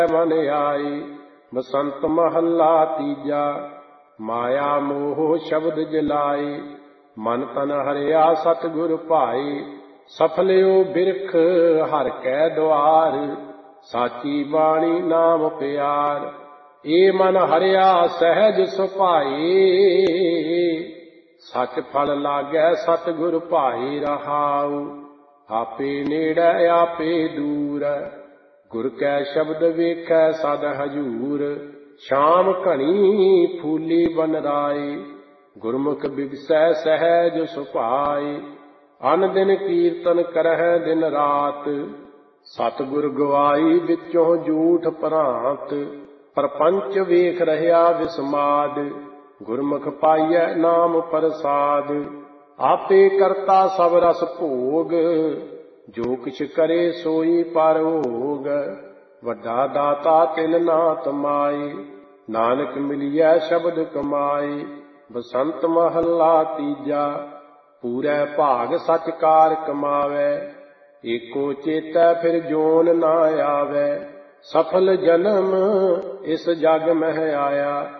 मन आई। बसंत महला तीजा, माया मोह शब्द जलाई। मन तन हरिया सतगुर भाई, सफलियो बिरख हर कै द्वार। साची बाणी नाम प्यार, ए मन हरिया सहज सुभाई। सच फल लागै सतगुर भाई रहाऊ। आपे नेड़ै आपे दूर, गुर कै शब्द वेखै सद हजूर। शाम घनी फूली बन राई, गुरमुख बिगसै सहज सुभाई। अन दिन कीर्तन करਹਿ दिन रात, सतगुर गवाई विचों झूठ भ्रांत। परपंच वेख रहया विस्माद, गुरमुख पाइयै नाम प्रसाद। आपे करता सब रस भोग, जो किछ करे सोई परभोग। वड्डा दाता तिल ना तमाई, नानक मिलियै शब्द कमाई। बसंत महला तीजा, पूरै भाग सच कार कमावै। एको चेतै फिर जोन ना आवै, सफल जन्म इस जग मह आया।